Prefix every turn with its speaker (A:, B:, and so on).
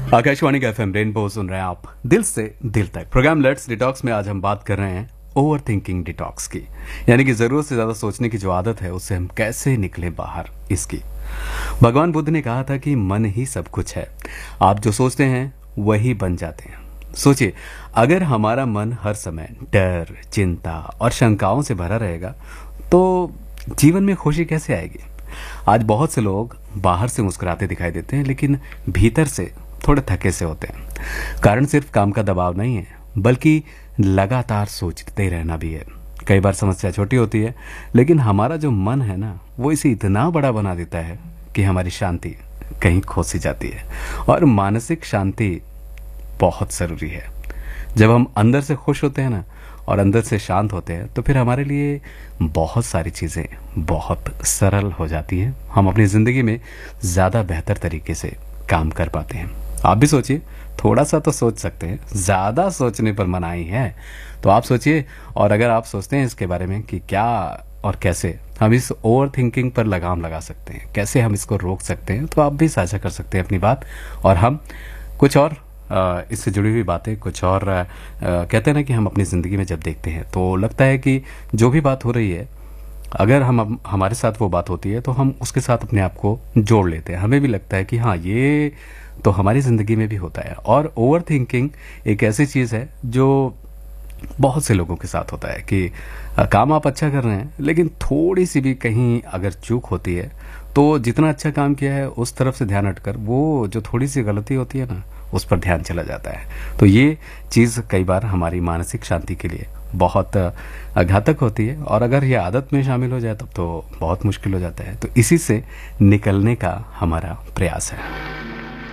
A: आकाशवाणी का FM rainbow सुन रहे हैं आप दिल से दिल तक। प्रोग्राम लेट्स डिटॉक्स में आज हम बात कर रहे हैं ओवर थिंकिंग डिटॉक्स की, यानी कि जरूरत से ज्यादा सोचने की जो आदत है उससे हम कैसे निकले बाहर इसकी। भगवान बुद्ध ने कहा था कि मन ही सब कुछ है, आप जो सोचते हैं वही बन जाते हैं। सोचिए, अगर हमारा मन हर समय डर, चिंता और शंकाओं से भरा रहेगा तो जीवन में खुशी कैसे आएगी। आज बहुत से लोग बाहर से मुस्कुराते दिखाई देते हैं लेकिन भीतर से थोड़े थके से होते हैं। कारण सिर्फ काम का दबाव नहीं है, बल्कि लगातार सोचते रहना भी है। कई बार समस्या छोटी होती है लेकिन हमारा जो मन है ना, वो इसे इतना बड़ा बना देता है कि हमारी शांति कहीं खो सी जाती है। और मानसिक शांति बहुत जरूरी है। जब हम अंदर से खुश होते हैं ना और अंदर से शांत होते हैं तो फिर हमारे लिए बहुत सारी चीजें बहुत सरल हो जाती हैं। हम अपनी जिंदगी में ज्यादा बेहतर तरीके से काम कर पाते हैं। आप भी सोचिए, थोड़ा सा तो सोच सकते हैं, ज्यादा सोचने पर मनाही है। तो आप सोचिए, और अगर आप सोचते हैं इसके बारे में कि क्या और कैसे हम इस ओवर थिंकिंग पर लगाम लगा सकते हैं, कैसे हम इसको रोक सकते हैं, तो आप भी साझा कर सकते हैं अपनी बात। और हम कुछ और इससे जुड़ी हुई बातें, कुछ और कहते हैं ना कि हम अपनी ज़िंदगी में जब देखते हैं तो लगता है कि जो भी बात हो रही है, अगर हम हमारे साथ वो बात होती है तो हम उसके साथ अपने आप को जोड़ लेते हैं। हमें भी लगता है कि हाँ, ये तो हमारी ज़िंदगी में भी होता है। और ओवर थिंकिंग एक ऐसी चीज़ है जो बहुत से लोगों के साथ होता है कि काम आप अच्छा कर रहे हैं लेकिन थोड़ी सी भी कहीं अगर चूक होती है तो जितना अच्छा काम किया है उस तरफ से ध्यान हटकर वो जो थोड़ी सी गलती होती है ना, उस पर ध्यान चला जाता है। तो ये चीज़ कई बार हमारी मानसिक शांति के लिए बहुत घातक होती है और अगर ये आदत में शामिल हो जाए तब तो बहुत मुश्किल हो जाता है। तो इसी से निकलने का हमारा प्रयास है।